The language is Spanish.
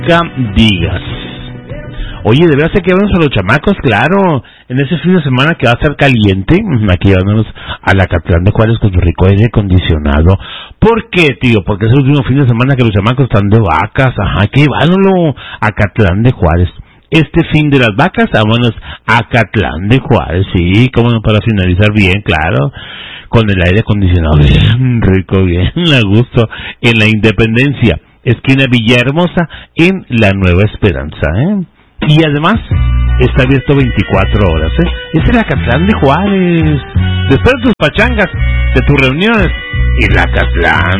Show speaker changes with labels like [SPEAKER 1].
[SPEAKER 1] digas. Oye, de verdad hay que vernos a los chamacos, claro, en ese fin de semana que va a estar caliente, aquí vamos a la Acatlán de Juárez con su rico aire acondicionado. ¿Por qué, tío? Porque es el último fin de semana que los chamacos están de vacas, ajá, que vámonos a Acatlán de Juárez. Este fin de las vacas, vámonos a Acatlán de Juárez, sí, como para finalizar bien, claro, con el aire acondicionado bien rico, bien a gusto, en la Independencia, esquina Villahermosa, en la Nueva Esperanza, Y además, está abierto 24 horas, Es el Acatlán de Juárez. Después de tus pachangas, de tus reuniones, y el Acatlán